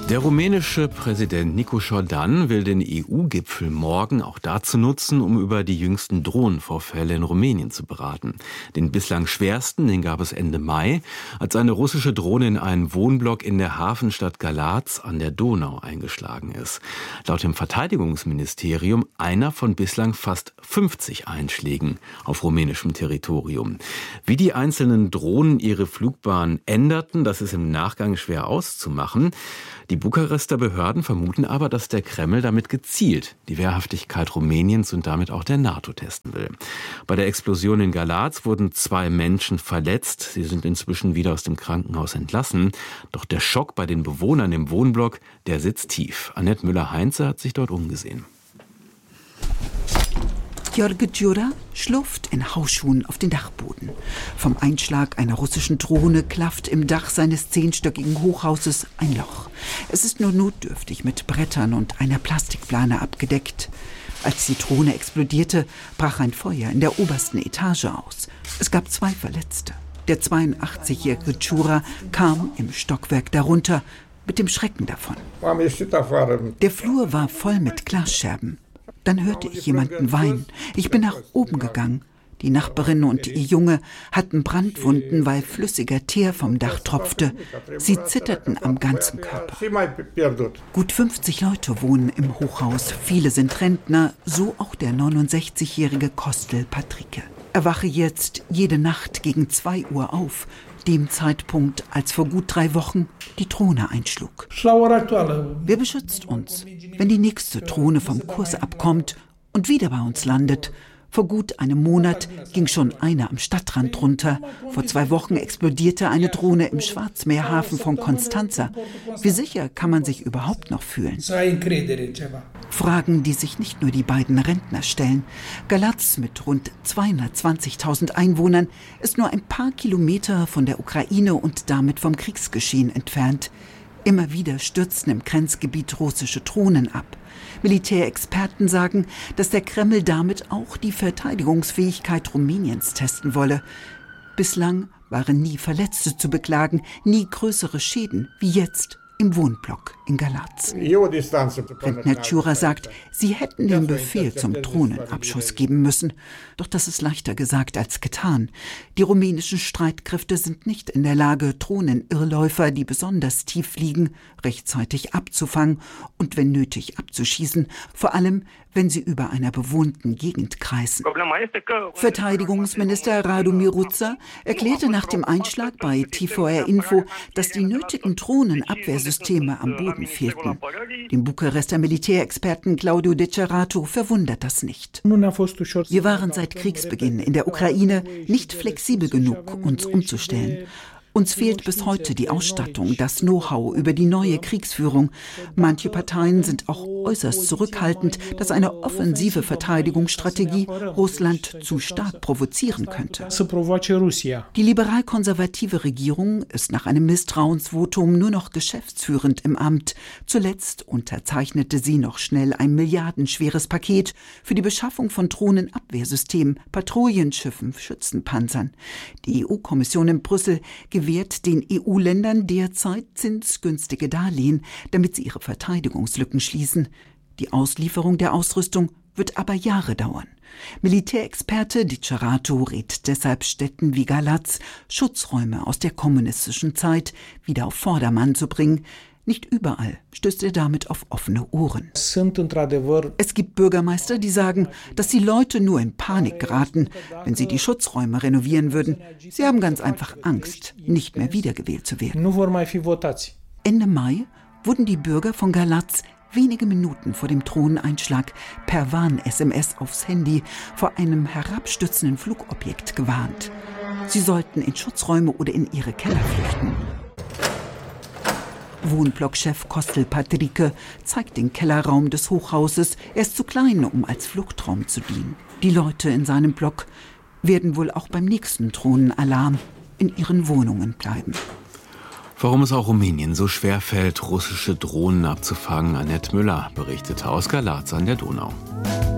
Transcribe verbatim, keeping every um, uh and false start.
Der rumänische Präsident Nicu Jordan will den E U-Gipfel morgen auch dazu nutzen, um über die jüngsten Drohnenvorfälle in Rumänien zu beraten. Den bislang schwersten, den gab es Ende Mai, als eine russische Drohne in einen Wohnblock in der Hafenstadt Galați an der Donau eingeschlagen ist. Laut dem Verteidigungsministerium einer von bislang fast fünfzig Einschlägen auf rumänischem Territorium. Wie die einzelnen Drohnen ihre Flugbahn änderten, das ist im Nachgang schwer auszumachen. Die Bukarester Behörden vermuten aber, dass der Kreml damit gezielt die Wehrhaftigkeit Rumäniens und damit auch der NATO testen will. Bei der Explosion in Galați wurden zwei Menschen verletzt. Sie sind inzwischen wieder aus dem Krankenhaus entlassen. Doch der Schock bei den Bewohnern im Wohnblock, der sitzt tief. Annette Müller-Heinze hat sich dort umgesehen. Jorge Djura schlurft in Hausschuhen auf den Dachboden. Vom Einschlag einer russischen Drohne klafft im Dach seines zehnstöckigen Hochhauses ein Loch. Es ist nur notdürftig mit Brettern und einer Plastikplane abgedeckt. Als die Drohne explodierte, brach ein Feuer in der obersten Etage aus. Es gab zwei Verletzte. Der zweiundachtzigjährige Djura kam im Stockwerk darunter mit dem Schrecken davon. Der Flur war voll mit Glasscherben. Dann hörte ich jemanden weinen. Ich bin nach oben gegangen. Die Nachbarin und ihr Junge hatten Brandwunden, weil flüssiger Teer vom Dach tropfte. Sie zitterten am ganzen Körper. Gut fünfzig Leute wohnen im Hochhaus. Viele sind Rentner, so auch der neunundsechzigjährige Kostel Patrike. Er wache jetzt jede Nacht gegen zwei Uhr auf, dem Zeitpunkt, als vor gut drei Wochen die Drohne einschlug. Wer beschützt uns, wenn die nächste Drohne vom Kurs abkommt und wieder bei uns landet? Vor gut einem Monat ging schon eine am Stadtrand runter. Vor zwei Wochen explodierte eine Drohne im Schwarzmeerhafen von Constanța. Wie sicher kann man sich überhaupt noch fühlen? Fragen, die sich nicht nur die beiden Rentner stellen. Galați mit rund zweihundertzwanzigtausend Einwohnern ist nur ein paar Kilometer von der Ukraine und damit vom Kriegsgeschehen entfernt. Immer wieder stürzen im Grenzgebiet russische Drohnen ab. Militärexperten sagen, dass der Kreml damit auch die Verteidigungsfähigkeit Rumäniens testen wolle. Bislang waren nie Verletzte zu beklagen, nie größere Schäden wie jetzt im Wohnblock in Galați. Rentner Djura sagt, sie hätten den Befehl zum Drohnenabschuss geben müssen. Doch das ist leichter gesagt als getan. Die rumänischen Streitkräfte sind nicht in der Lage, Drohnenirrläufer, die besonders tief fliegen, rechtzeitig abzufangen und wenn nötig abzuschießen, vor allem wenn sie über einer bewohnten Gegend kreisen. Verteidigungsminister Radu Miruța erklärte nach dem Einschlag bei T V R Info, dass die nötigen Drohnenabwehrsysteme am Boden fehlten. Den Bukarester Militärexperten Claudiu Decerato verwundert das nicht. Wir waren seit Kriegsbeginn in der Ukraine nicht flexibel genug, uns umzustellen. Uns fehlt bis heute die Ausstattung, das Know-how über die neue Kriegsführung. Manche Parteien sind auch äußerst zurückhaltend, dass eine offensive Verteidigungsstrategie Russland zu stark provozieren könnte. Die liberal-konservative Regierung ist nach einem Misstrauensvotum nur noch geschäftsführend im Amt. Zuletzt unterzeichnete sie noch schnell ein milliardenschweres Paket für die Beschaffung von Drohnenabwehrsystemen, Patrouillenschiffen, Schützenpanzern. Die E U-Kommission in Brüssel gewährt den E U-Ländern derzeit zinsgünstige Darlehen, damit sie ihre Verteidigungslücken schließen. Die Auslieferung der Ausrüstung wird aber Jahre dauern. Militärexperte Decerato rät deshalb Städten wie Galați, Schutzräume aus der kommunistischen Zeit wieder auf Vordermann zu bringen. Nicht überall stößt er damit auf offene Ohren. Es gibt Bürgermeister, die sagen, dass die Leute nur in Panik geraten, wenn sie die Schutzräume renovieren würden. Sie haben ganz einfach Angst, nicht mehr wiedergewählt zu werden. Ende Mai wurden die Bürger von Galați wenige Minuten vor dem Drohneneinschlag per Warn-S M S aufs Handy vor einem herabstürzenden Flugobjekt gewarnt. Sie sollten in Schutzräume oder in ihre Keller flüchten. Wohnblockchef Kostel Patrike zeigt den Kellerraum des Hochhauses. Er ist zu klein, um als Fluchtraum zu dienen. Die Leute in seinem Block werden wohl auch beim nächsten Drohnenalarm in ihren Wohnungen bleiben. Warum es auch Rumänien so schwer fällt, russische Drohnen abzufangen, Annette Müller berichtete aus Galați an der Donau.